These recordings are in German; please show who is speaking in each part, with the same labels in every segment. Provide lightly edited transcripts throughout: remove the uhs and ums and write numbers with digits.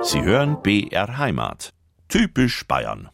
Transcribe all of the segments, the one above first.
Speaker 1: Sie hören BR Heimat. Typisch Bayern.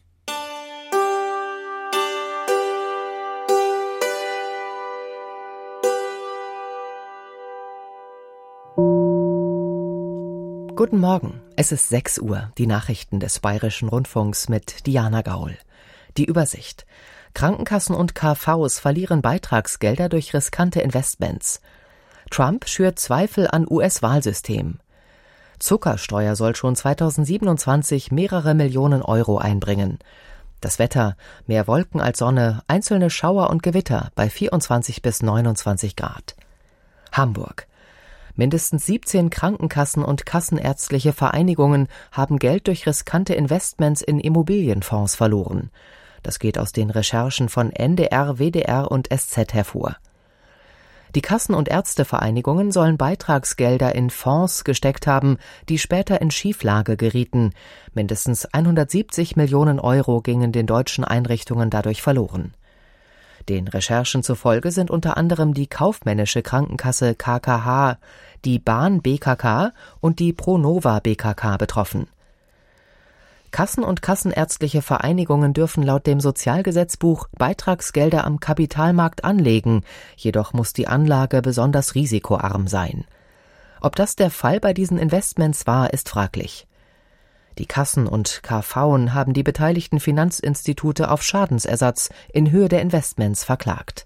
Speaker 2: Guten Morgen, es ist 6 Uhr, die Nachrichten des Bayerischen Rundfunks mit Diana Gaul. Die Übersicht. Krankenkassen und KVs verlieren Beitragsgelder durch riskante Investments. Trump schürt Zweifel an US-Wahlsystem. Zuckersteuer soll schon 2027 mehrere Millionen Euro einbringen. Das Wetter, mehr Wolken als Sonne, einzelne Schauer und Gewitter bei 24 bis 29 Grad. Hamburg. Mindestens 17 Krankenkassen und kassenärztliche Vereinigungen haben Geld durch riskante Investments in Immobilienfonds verloren. Das geht aus den Recherchen von NDR, WDR und SZ hervor. Die Kassen- und Ärztevereinigungen sollen Beitragsgelder in Fonds gesteckt haben, die später in Schieflage gerieten. Mindestens 170 Millionen Euro gingen den deutschen Einrichtungen dadurch verloren. Den Recherchen zufolge sind unter anderem die kaufmännische Krankenkasse KKH, die Bahn BKK und die Pronova BKK betroffen. Kassen- und kassenärztliche Vereinigungen dürfen laut dem Sozialgesetzbuch Beitragsgelder am Kapitalmarkt anlegen, jedoch muss die Anlage besonders risikoarm sein. Ob das der Fall bei diesen Investments war, ist fraglich. Die Kassen und KVen haben die beteiligten Finanzinstitute auf Schadensersatz in Höhe der Investments verklagt.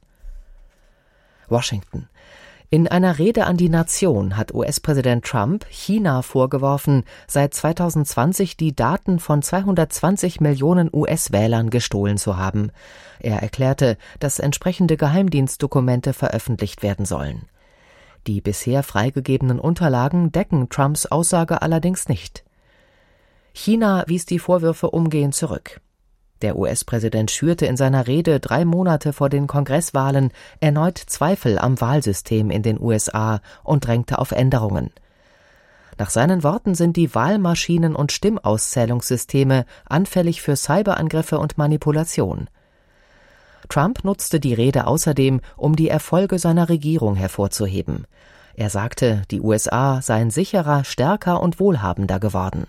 Speaker 2: Washington. In einer Rede an die Nation hat US-Präsident Trump China vorgeworfen, seit 2020 die Daten von 220 Millionen US-Wählern gestohlen zu haben. Er erklärte, dass entsprechende Geheimdienstdokumente veröffentlicht werden sollen. Die bisher freigegebenen Unterlagen decken Trumps Aussage allerdings nicht. China wies die Vorwürfe umgehend zurück. Der US-Präsident schürte in seiner Rede 3 Monate vor den Kongresswahlen erneut Zweifel am Wahlsystem in den USA und drängte auf Änderungen. Nach seinen Worten sind die Wahlmaschinen und Stimmauszählungssysteme anfällig für Cyberangriffe und Manipulation. Trump nutzte die Rede außerdem, um die Erfolge seiner Regierung hervorzuheben. Er sagte, die USA seien sicherer, stärker und wohlhabender geworden.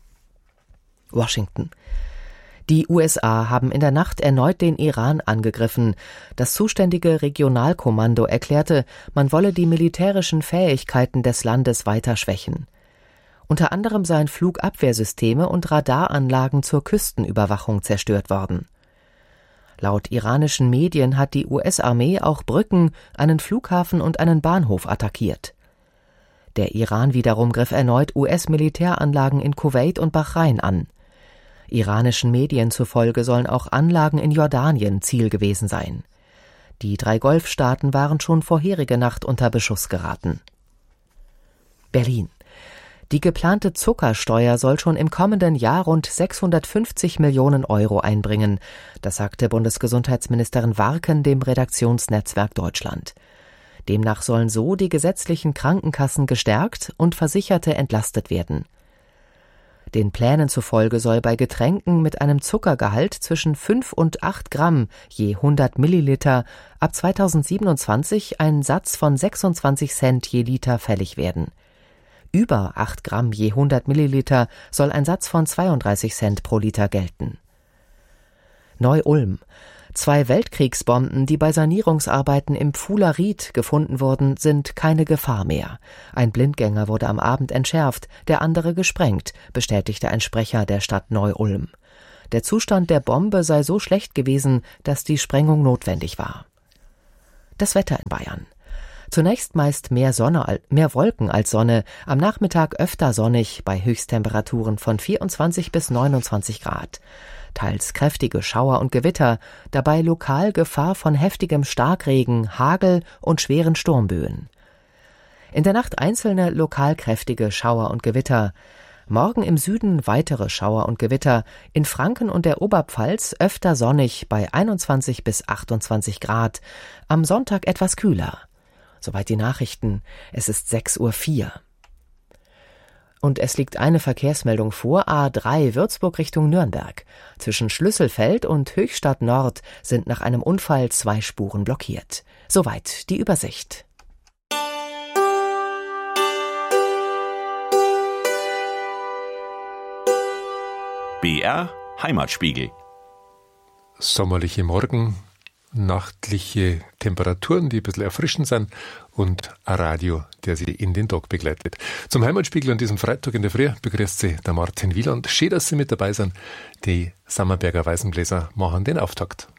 Speaker 2: Washington. Die USA haben in der Nacht erneut den Iran angegriffen. Das zuständige Regionalkommando erklärte, man wolle die militärischen Fähigkeiten des Landes weiter schwächen. Unter anderem seien Flugabwehrsysteme und Radaranlagen zur Küstenüberwachung zerstört worden. Laut iranischen Medien hat die US-Armee auch Brücken, einen Flughafen und einen Bahnhof attackiert. Der Iran wiederum griff erneut US-Militäranlagen in Kuwait und Bahrain an. Iranischen Medien zufolge sollen auch Anlagen in Jordanien Ziel gewesen sein. Die 3 Golfstaaten waren schon vorherige Nacht unter Beschuss geraten. Berlin. Die geplante Zuckersteuer soll schon im kommenden Jahr rund 650 Millionen Euro einbringen. Das sagte Bundesgesundheitsministerin Warken dem Redaktionsnetzwerk Deutschland. Demnach sollen so die gesetzlichen Krankenkassen gestärkt und Versicherte entlastet werden. Den Plänen zufolge soll bei Getränken mit einem Zuckergehalt zwischen 5 und 8 Gramm je 100 Milliliter ab 2027 ein Satz von 26 Cent je Liter fällig werden. Über 8 Gramm je 100 Milliliter soll ein Satz von 32 Cent pro Liter gelten. Neu-Ulm. 2 Weltkriegsbomben, die bei Sanierungsarbeiten im Pfuhler Ried gefunden wurden, sind keine Gefahr mehr. Ein Blindgänger wurde am Abend entschärft, der andere gesprengt, bestätigte ein Sprecher der Stadt Neu-Ulm. Der Zustand der Bombe sei so schlecht gewesen, dass die Sprengung notwendig war. Das Wetter in Bayern. Zunächst meist mehr Wolken als Sonne, am Nachmittag öfter sonnig bei Höchsttemperaturen von 24 bis 29 Grad. Teils kräftige Schauer und Gewitter, dabei lokal Gefahr von heftigem Starkregen, Hagel und schweren Sturmböen. In der Nacht einzelne lokal kräftige Schauer und Gewitter. Morgen im Süden weitere Schauer und Gewitter, in Franken und der Oberpfalz öfter sonnig bei 21 bis 28 Grad, am Sonntag etwas kühler. Soweit die Nachrichten, es ist 6:04 Uhr. Und es liegt eine Verkehrsmeldung vor, A3 Würzburg Richtung Nürnberg. Zwischen Schlüsselfeld und Höchstadt Nord sind nach einem Unfall 2 Spuren blockiert. Soweit die Übersicht.
Speaker 1: BR Heimatspiegel.
Speaker 3: Sommerliche Morgen, nachtliche Temperaturen, die ein bisschen erfrischend sind und ein Radio, der Sie in den Tag begleitet. Zum Heimatspiegel an diesem Freitag in der Früh begrüßt Sie der Martin Wieland. Schön, dass Sie mit dabei sind. Die Sammerberger Weißenbläser machen den Auftakt.